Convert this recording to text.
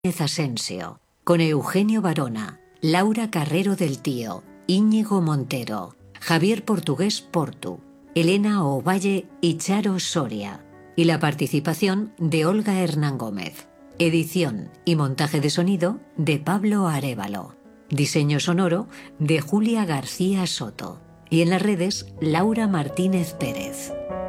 Asensio, con Eugenio Barona, Laura Carrero del Tío, Íñigo Montero, Javier Portugués Portu, Elena Ovalle y Charo Soria, y la participación de Olga Hernán Gómez. Edición y montaje de sonido de Pablo Arévalo. Diseño sonoro de Julia García Soto. Y en las redes, Laura Martínez Pérez.